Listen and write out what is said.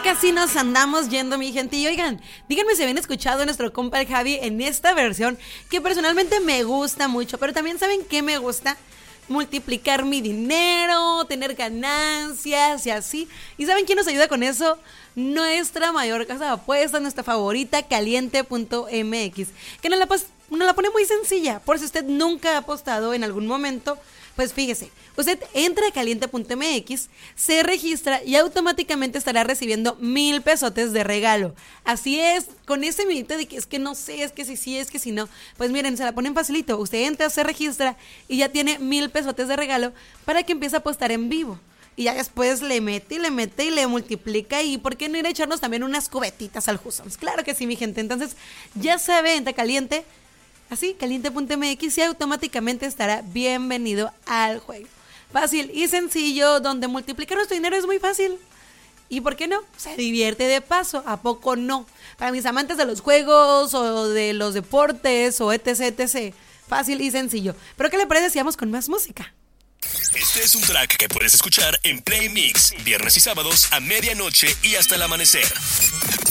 casi nos andamos yendo, mi gente. Y oigan, díganme si habían escuchado a nuestro compa el Javi en esta versión, que personalmente me gusta mucho. Pero también, ¿saben qué me gusta? Multiplicar mi dinero, tener ganancias y así. ¿Y saben quién nos ayuda con eso? Nuestra mayor casa de apuestas, nuestra favorita, Caliente.mx, que nos la pone muy sencilla. Por si usted nunca ha apostado en algún momento, pues fíjese, usted entra a Caliente.mx, se registra y automáticamente estará recibiendo 1,000 pesotes de regalo. Así es, con ese minito de que es que no sé, es que sí, es que si no. Pues miren, se la ponen facilito. Usted entra, se registra y ya tiene 1,000 pesotes de regalo para que empiece a apostar en vivo. Y ya después le mete y le multiplica. Y ¿por qué no ir a echarnos también unas cubetitas al Husons? Claro que sí, mi gente. Entonces, ya sabe, entra Caliente, así, Caliente.mx, y automáticamente estará bienvenido al juego. Fácil y sencillo, donde multiplicar nuestro dinero es muy fácil. ¿Y por qué no? Se divierte de paso, ¿a poco no? Para mis amantes de los juegos o de los deportes o etc. Fácil y sencillo. ¿Pero qué le parece si vamos con más música? Este es un track que puedes escuchar en Play Mix, viernes y sábados a medianoche y hasta el amanecer.